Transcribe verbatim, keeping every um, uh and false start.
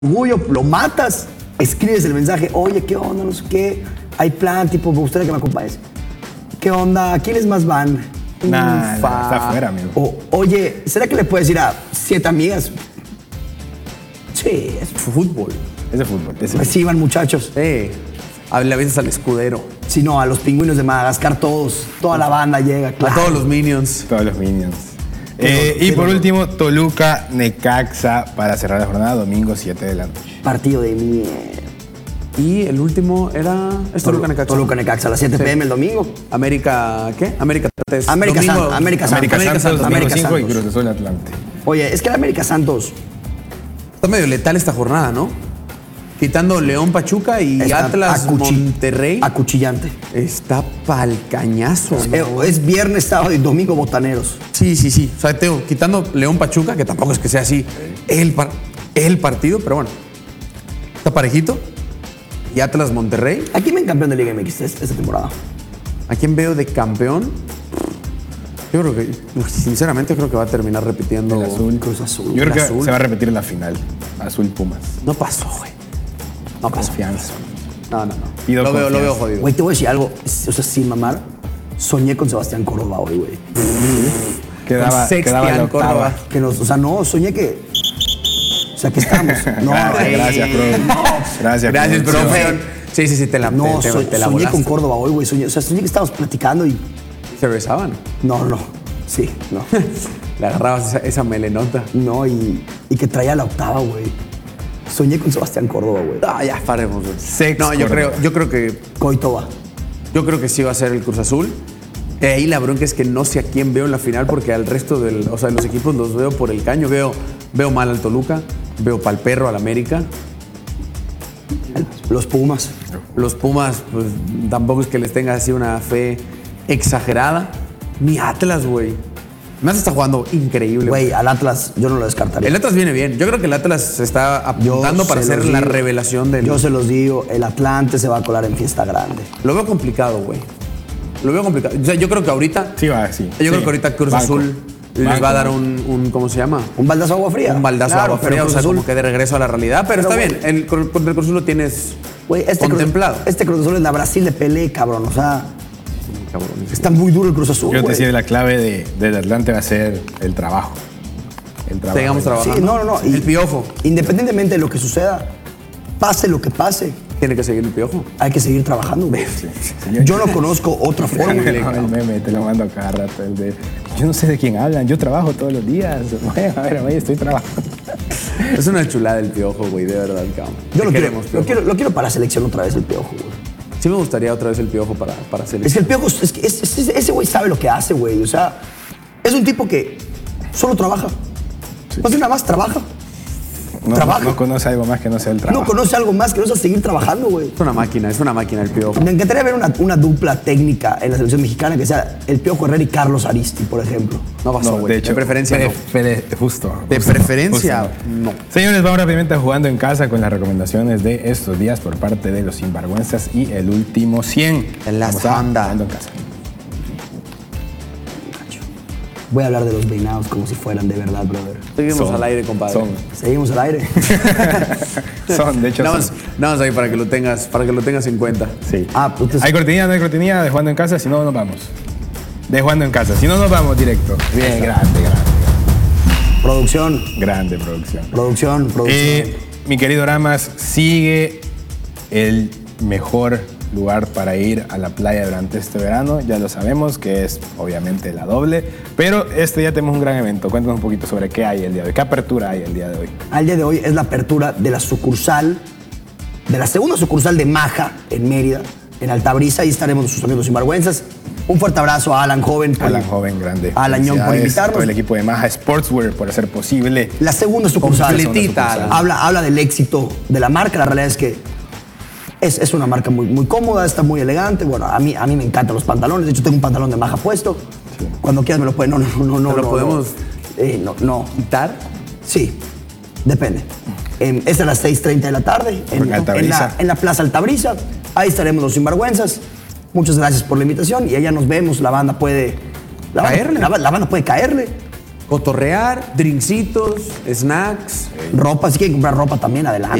orgullo, lo matas, escribes el mensaje, oye, ¿qué onda? No sé qué, hay plan, tipo, me gustaría que me acompañes. ¿Qué onda? ¿Quiénes más van? Nah, nah, está afuera, amigo. O, oye, ¿será que le puedes ir a siete amigas? Sí, es Fútbol. Es de fútbol. Es de Reciban, muchachos. Eh, le avisas al escudero. Si no, a los pingüinos de Madagascar, todos, toda la banda llega, claro. A todos los Minions. Todos los Minions. Eh, y por último, Toluca Necaxa para cerrar la jornada, domingo siete de la noche. Partido de mierda. Y el último era... ¿Es Toluca Necaxa? Toluca Necaxa, a las siete Sí. p m el domingo. América... ¿Qué? América tres. América Domingo- Santos, América Santos. América América Santos, Santos, domingo América cinco y Santos. Cruz Azul Atlante. Oye, es que el América Santos Está medio letal esta jornada, ¿no? Quitando León Pachuca y está Atlas acuchi- Monterrey. acuchillante. Está pa'l cañazo, ¿no? Eh, Es viernes, sábado y domingo botaneros. Sí, sí, sí. O sea, Teo, quitando León Pachuca, que tampoco es que sea así el, par- el partido, pero bueno. Está parejito. Y Atlas Monterrey. ¿A quién ven campeón de Liga M X esta esta temporada? ¿A quién veo de campeón? Yo creo que, sinceramente, creo que va a terminar repitiendo. El azul. Cruz Azul. Yo creo El que azul. se va a repetir en la final. Azul Pumas. No pasó, güey. No pasó. Confianza. No, no, no. Pido Lo veo, lo veo confianza. jodido. Güey, te voy a decir algo. O sea, sin mamar, soñé con Sebastián Córdoba hoy, güey. Quedaba, Sextián quedaba la octava. Córdoba. Que nos, o sea, no, soñé que. O sea, que estábamos. No, Gracias, güey. gracias, bro. Gracias, Gracias, producción. profe. Sí, sí, sí, te la, No, te, te- so- te la soñé volaste. con Córdoba hoy, güey. Soñé, o sea, soñé que estábamos platicando y. ¿Se besaban? No, no. Sí, no. Le agarrabas esa, esa melenota. No, y, y que traía la octava, güey. Soñé con Sebastián Córdoba, güey. Ah, ya, paremos, güey. Sex No, yo Córdoba. creo, yo creo que Coitoba. Yo creo que sí va a ser el Cruz Azul. Eh, ahí la bronca es que no sé a quién veo en la final porque al resto del, o sea, de los equipos los veo por el caño. Veo, veo mal al Toluca, veo pa'l perro al América. Los Pumas. Los Pumas, pues tampoco es que les tenga así una fe exagerada. Ni Atlas, güey. Más está jugando increíble. Güey, al Atlas yo no lo descartaría. El Atlas viene bien. Yo creo que el Atlas se está Yo apuntando para se ser los la digo. revelación del... Yo se los digo, el Atlante se va a colar en fiesta grande. Lo veo complicado, güey. Lo veo complicado. O sea, yo creo que ahorita... Sí, va, sí. Yo creo Sí. que ahorita Cruz Banco. Azul les Banco. va a dar un, un- ¿cómo se llama? Un baldazo de agua fría. Un baldazo Claro, de agua pero fría, o Cruz sea, Azul- como que de regreso a la realidad. Pero, Pero, está güey. bien, el, Cru- contra el Cruz Azul lo tienes Güey, este contemplado. Cruz, este Cruz Azul es la Brasil de Pelé, cabrón. O sea, Cabrón. está muy duro el Cruz Azul, Yo te güey. decía, la clave de, del Atlante va a ser el trabajo. El trabajo. Sigamos trabajando. Sí, no, no, no. Y- El Piojo. Independientemente de lo que suceda, pase lo que pase, Tiene que seguir el Piojo. hay que seguir trabajando, güey. señor. Yo no conozco otra forma. No, el meme te lo mando a cada rato. El de, yo no sé de quién hablan, yo trabajo todos los días. Bueno, a ver, a ver, estoy trabajando. Es una chulada el Piojo, güey, de verdad, cabrón. Yo Te lo quiero, queremos, lo, Piojo. quiero, lo quiero para la selección otra vez, el Piojo, güey. Sí me gustaría otra vez el Piojo para, para hacer Es que el Piojo, es que es- es- ese güey sabe lo que hace, güey. O sea, es un tipo que solo trabaja. No hace nada más, trabaja. No, Trabaja. no conoce algo más que no sea el trabajo. No conoce algo más que no sea seguir trabajando, güey. Es una máquina, es una máquina el Piojo. Me encantaría ver una, una dupla técnica en la selección mexicana que sea el Piojo Herrera y Carlos Aristi, por ejemplo. No pasó, No, güey. de hecho, preferencia fe- no. fe- de- justo. De justo, preferencia, justo no. Señores, vamos rápidamente a Jugando en Casa con las recomendaciones de estos días por parte de los Sinvergüenzas y el último cien. En la Vamos a banda. Jugando en Casa. Voy a hablar de los veinados como si fueran de verdad, brother. Seguimos Son, al aire, compadre. Son, Seguimos al aire. son, de hecho, Nada son. más, nada más ahí para que lo tengas, para que lo tengas en cuenta. Sí. Ah, pues, entonces- ¿Hay cortinilla? ¿No hay cortinilla de Jugando en Casa? Si no, nos vamos. De Jugando en Casa. Si no, nos vamos directo. Bien, grande, grande. Producción, Grande producción. producción, producción. Eh, mi querido Ramas, sigue el mejor lugar para ir a la playa durante este verano. Ya lo sabemos que es obviamente la doble, pero este día tenemos un gran evento. Cuéntanos un poquito sobre qué hay el día de hoy, qué apertura hay el día de hoy. Al día de hoy es la apertura de la sucursal, de la segunda sucursal de Maja en Mérida, en Altabrisa. Ahí estaremos sus amigos sinvergüenzas. Un fuerte abrazo a Alan Joven. por- Alan Joven, grande. a Alan Young por Felicidades a invitarnos. todo el equipo de Maja Sportswear por hacer posible. La segunda sucursal. Completita, Alan. Habla, habla del éxito de la marca. La realidad es que es, es una marca muy, muy cómoda, está muy elegante. Bueno, a mí, a mí me encantan los pantalones. De hecho, tengo un pantalón de Maja puesto. Cuando quieras me lo puedes. No, no, no, no. ¿Te lo no, podemos no. Eh, no, no. quitar? Sí, depende. Eh, es a las seis treinta de la tarde en, Porque Altabrisa. en la, en la Plaza Altabrisa. Ahí estaremos los sinvergüenzas. Muchas gracias por la invitación y allá nos vemos. La banda puede... La banda, Caerle. la, la banda puede caerle. cotorrear, drincitos, snacks. Ropa, si quieren comprar ropa también, adelante.